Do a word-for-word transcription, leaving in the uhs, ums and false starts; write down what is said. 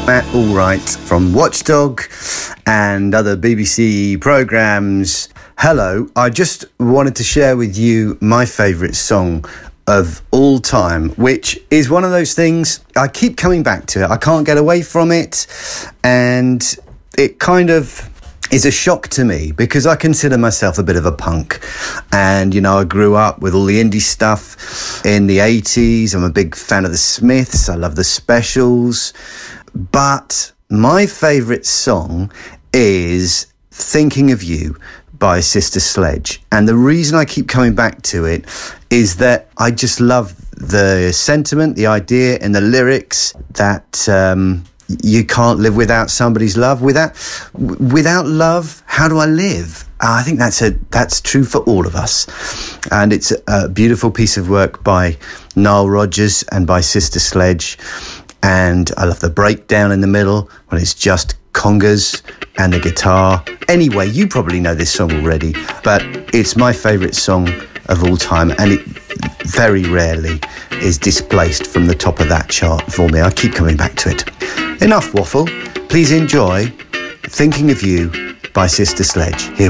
Matt Allwright from Watchdog and other B B C programmes. Hello, I just wanted to share with you my favourite song of all time, which is one of those things I keep coming back to. I can't get away from it, and it kind of is a shock to me because I consider myself a bit of a punk, and you know, I grew up with all the indie stuff in the eighties. I'm a big fan of the Smiths. I love the Specials, but my favourite song is Thinking of You by Sister Sledge, and the reason I keep coming back to it is that I just love the sentiment, the idea and the lyrics that um, you can't live without somebody's love. Without without love, how do I live? I think that's a that's true for all of us, and it's a beautiful piece of work by Nile Rodgers and by Sister Sledge. And I love the breakdown in the middle when it's just congas and the guitar. Anyway, you probably know this song already, but it's my favourite song of all time, and it very rarely is displaced from the top of that chart for me. I keep coming back to it. Enough waffle. Please enjoy Thinking of You by Sister Sledge. Here